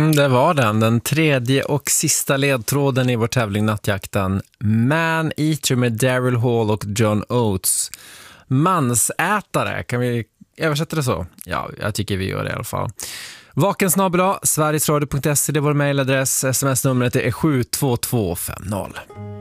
Det var den tredje och sista ledtråden i vår tävling Nattjakten. Man-Eater med Daryl Hall och John Oates. Mansätare, kan vi översätta det så? Ja, jag tycker vi gör det i alla fall. Vakensnabel-a, sverigesradio.se, det är vår mejladress. SMS-numret är 72250.